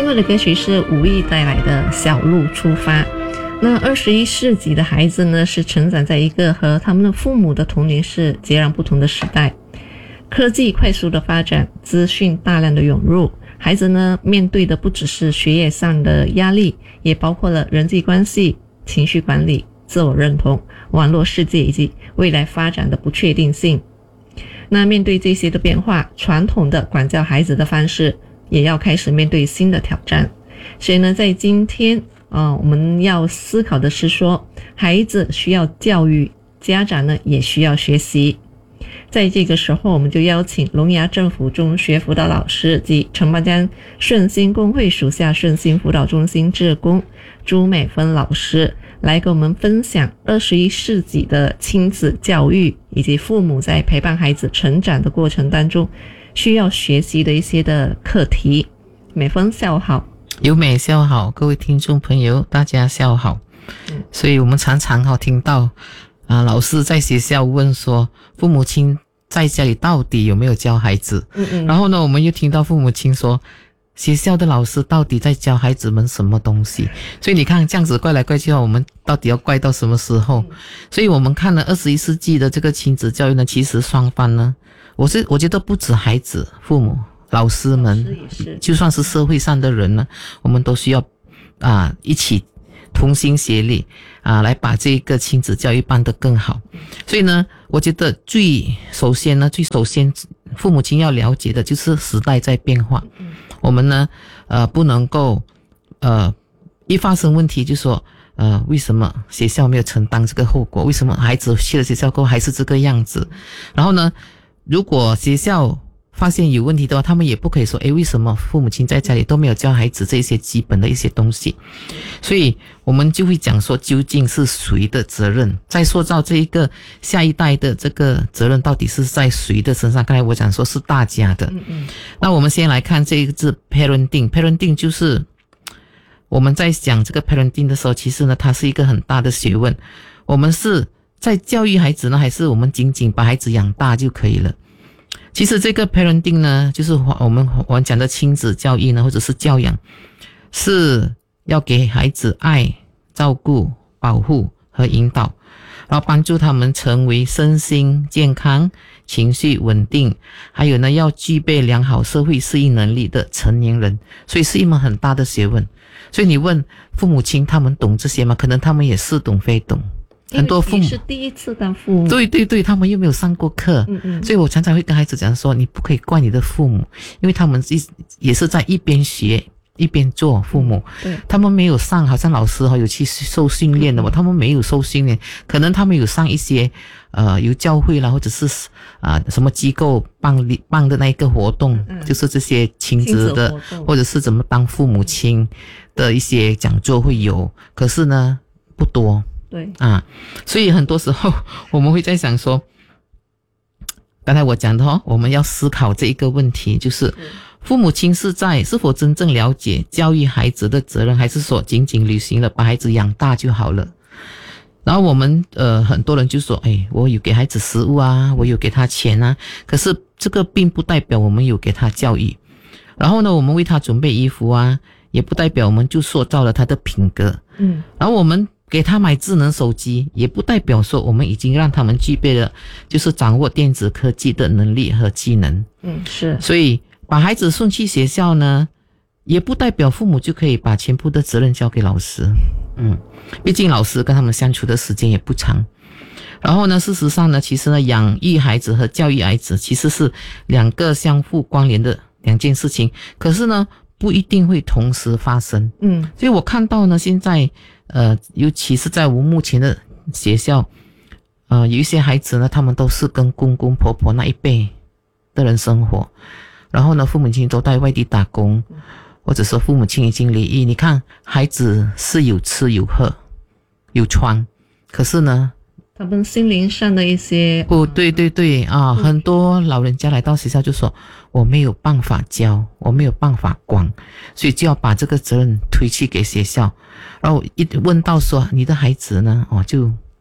到的歌曲是吴毅带来的《小路出发》。那21世纪的孩子呢，是成长在一个和他们的父母的童年是截然不同的时代。科技快速的发展，资讯大量的涌入，孩子呢面对的不只是学业上的压力，也包括了人际关系、情绪管理、自我认同、网络世界以及未来发展的不确定性。那面对这些的变化，传统的管教孩子的方式也要开始面对新的挑战。所以呢，在今天我们要思考的是说，孩子需要教育，家长呢也需要学习。在这个时候，我们就邀请龙牙政府中学辅导老师及陈八江顺心公会属下顺心辅导中心志工朱美芬老师来跟我们分享21世纪的亲子教育，以及父母在陪伴孩子成长的过程当中需要学习的一些的课题。美芬下午好。 优美下午好，各位听众朋友大家下午好。所以我们常常听到老师在学校问说父母亲在家里到底有没有教孩子，然后呢我们又听到父母亲说学校的老师到底在教孩子们什么东西。所以你看这样子怪来怪去，我们到底要怪到什么时候？所以我们看了21世纪的这个亲子教育呢，其实双方呢，我觉得不止孩子、父母、老师们，就算是社会上的人呢，我们都需要一起同心协力来把这个亲子教育办得更好。所以呢，我觉得最首先父母亲要了解的就是时代在变化。我们呢不能够一发生问题就说为什么学校没有承担这个后果，为什么孩子去了学校过后还是这个样子。然后呢，如果学校发现有问题的话，他们也不可以说为什么父母亲在家里都没有教孩子这些基本的一些东西。所以我们就会讲说究竟是谁的责任，在塑造这一个下一代的这个责任到底是在谁的身上。刚才我讲说是大家的。那我们先来看这个字 parenting 就是我们在讲这个 parenting 的时候，其实呢它是一个很大的学问。我们是在教育孩子呢，还是我们仅仅把孩子养大就可以了？其实这个 parenting 呢，就是我们讲的亲子教育呢，或者是教养，是要给孩子爱、照顾、保护和引导，然后帮助他们成为身心健康、情绪稳定，还有呢要具备良好社会适应能力的成年人。所以是一门很大的学问。所以你问父母亲他们懂这些吗？可能他们也似懂非懂。很多父母是第一次当父母， 对，他们又没有上过课。所以我常常会跟孩子讲说，你不可以怪你的父母，因为他们也是在一边学一边做父母。他们没有上，好像老师有去受训练的嘛，他们没有受训练，可能他们有上一些有教会啦，或者是什么机构办的那一个活动，就是这些亲子的或者是怎么当父母亲的一些讲座会有，可是呢不多。所以很多时候我们会在想说，刚才我讲的我们要思考这一个问题，就是父母亲是否真正了解教育孩子的责任，还是说仅仅履行了把孩子养大就好了。然后我们很多人就说我有给孩子食物我有给他钱可是这个并不代表我们有给他教育。然后呢，我们为他准备衣服也不代表我们就塑造了他的品格。然后我们给他买智能手机，也不代表说我们已经让他们具备了就是掌握电子科技的能力和技能。 是。 所以把孩子送去学校呢，也不代表父母就可以把全部的责任交给老师。毕竟老师跟他们相处的时间也不长。然后呢，事实上呢，其实呢，养育孩子和教育孩子其实是两个相互关联的两件事情，可是呢不一定会同时发生。所以我看到呢，现在尤其是在我目前的学校，有一些孩子呢，他们都是跟公公婆婆那一辈的人生活，然后呢，父母亲都在外地打工，或者说父母亲已经离异。你看，孩子是有吃有喝有穿，可是呢， 他们心灵上的一些对很多老人家来到学校就说我没有办法教，我没有办法管，所以就要把这个责任推去给学校。然后一问到说你的孩子呢就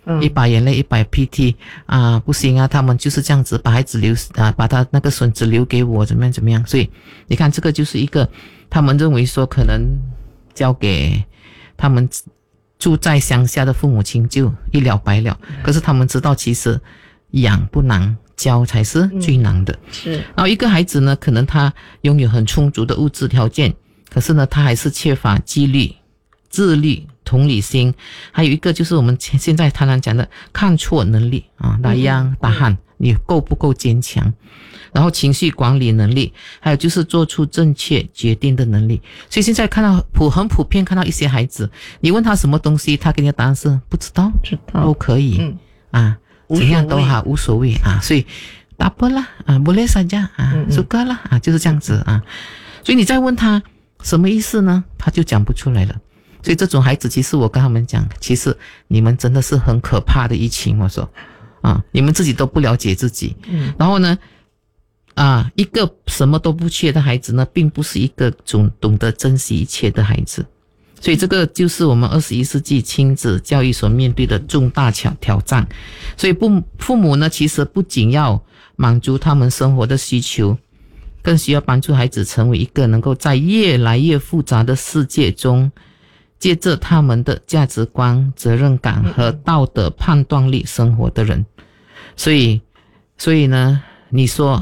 一把眼泪一把鼻涕啊，不行啊，他们就是这样子把孩子把他那个孙子留给我，怎么样怎么样。所以你看这个就是一个他们认为说可能交给他们住在乡下的父母亲就一了百了，可是他们知道其实养不难，教才是最难的。 是。 然后一个孩子呢，可能他拥有很充足的物质条件，可是呢他还是缺乏纪律、自律、同理心，还有一个就是我们现在常常讲的看错能力啊，打样打喊，你够不够坚强，然后情绪管理能力，还有就是做出正确决定的能力。所以现在看到很普遍看到一些孩子，你问他什么东西，他给你的答案是不知道，都可以，怎样都好，无所谓啊，所以tak apa lah boleh saja suka lah就是这样子啊。所以你再问他什么意思呢，他就讲不出来了。所以这种孩子，其实我跟他们讲，其实你们真的是很可怕的一群。我说你们自己都不了解自己。然后呢一个什么都不缺的孩子呢，并不是一个懂得珍惜一切的孩子。所以这个就是我们21世纪亲子教育所面对的重大挑战。所以父母呢，其实不仅要满足他们生活的需求，更需要帮助孩子成为一个能够在越来越复杂的世界中，借着他们的价值观、责任感和道德判断力生活的人。所以呢，你说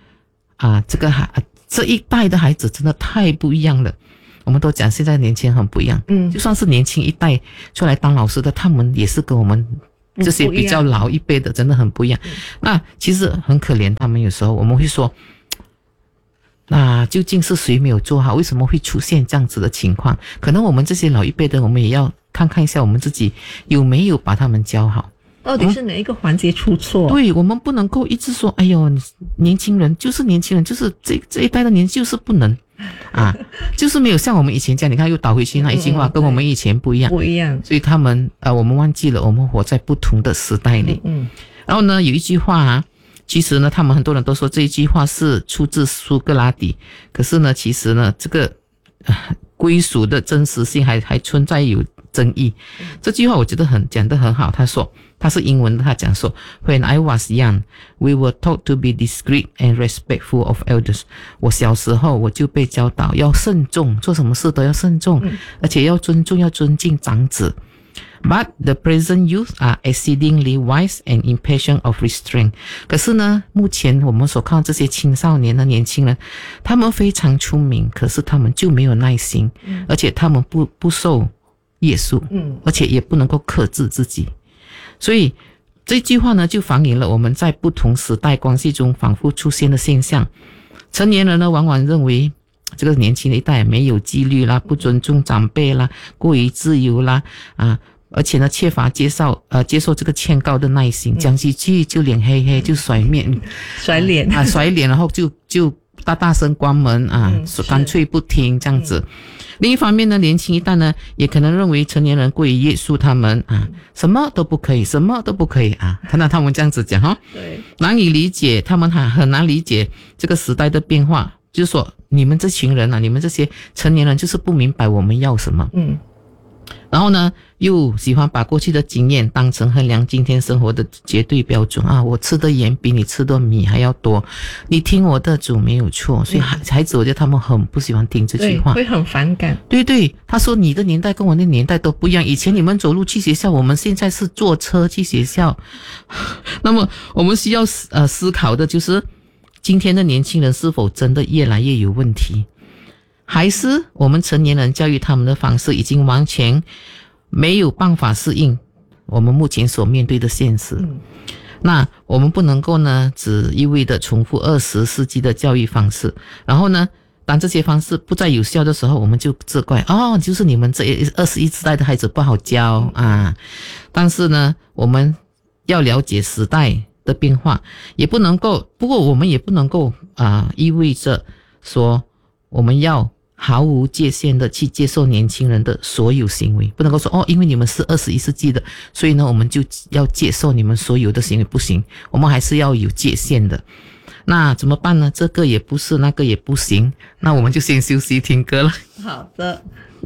这一代的孩子真的太不一样了。我们都讲现在年轻人很不一样，就算是年轻一代出来当老师的，他们也是跟我们这些比较老一辈的真的很不一样。那其实很可怜，他们有时候我们会说，那究竟是谁没有做好？为什么会出现这样子的情况？可能我们这些老一辈的，我们也要看一下我们自己有没有把他们教好。 到底是哪一个环节出错？ 对，我们不能够一直说，哎呦，年轻人就是年轻人，就是这一代的年就是不能就是没有像我们以前这样。你看又倒回去那一句话，跟我们以前不一样，所以他们我们忘记了，我们活在不同的时代里。然后呢，有一句话其实呢，他们很多人都说这一句话是出自苏格拉底，可是呢，其实呢，这个归属的真实性还存在有争议。这句话我觉得讲得很好，他说他是英文的，他讲说 When I was young, we were taught to be discreet and respectful of elders. 我小时候我就被教导要慎重，做什么事都要慎重，而且要尊重要尊敬长子。But the present youth are exceedingly wise and impatient of restraint. 可是呢，目前我们所看到这些青少年的年轻人，他们非常聪明，可是他们就没有耐心，而且他们不受约束，而且也不能够克制自己。所以这句话呢，就反映了我们在不同时代关系中反复出现的现象。成年人呢，往往认为这个年轻的一代没有纪律啦，不尊重长辈啦，过于自由啦而且呢，缺乏接受这个劝告的耐心，讲几句就脸黑黑，就甩脸，然后就大声关门干脆不听这样子。另一方面呢，年轻一代呢，也可能认为成年人过于约束他们什么都不可以看到他们这样子讲对， 难以理解，他们很难理解这个时代的变化，就是说你们这群人你们这些成年人就是不明白我们要什么。然后呢，又喜欢把过去的经验当成衡量今天生活的绝对标准我吃的盐比你吃的米还要多，你听我的主没有错。所以孩子我觉得他们很不喜欢听这句话， 会很反感。 对，他说你的年代跟我的年代都不一样，以前你们走路去学校，我们现在是坐车去学校。那么我们需要思考的就是今天的年轻人是否真的越来越有问题，还是我们成年人教育他们的方式已经完全没有办法适应我们目前所面对的现实。那我们不能够呢只一味的重复20世纪的教育方式，然后呢当这些方式不再有效的时候，我们就责怪就是你们这21世代的孩子不好教但是呢，我们要了解时代的变化，不过我们也不能够意味着说我们要毫无界限的去接受年轻人的所有行为，不能够说因为你们是21世纪的，所以呢我们就要接受你们所有的行为，不行，我们还是要有界限的。那怎么办呢？这个也不是，那个也不行，那我们就先休息听歌了。 好的。